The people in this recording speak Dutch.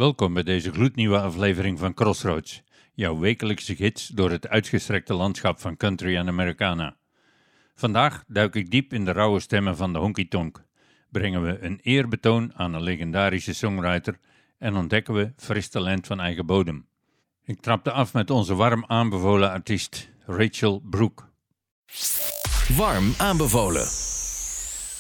Welkom bij deze gloednieuwe aflevering van Crossroads, jouw wekelijkse gids door het uitgestrekte landschap van country en Americana. Vandaag duik ik diep in de rauwe stemmen van de honky-tonk, brengen we een eerbetoon aan een legendarische songwriter en ontdekken we fris talent van eigen bodem. Ik trapte af met onze warm aanbevolen artiest Rachel Brooke. Warm aanbevolen.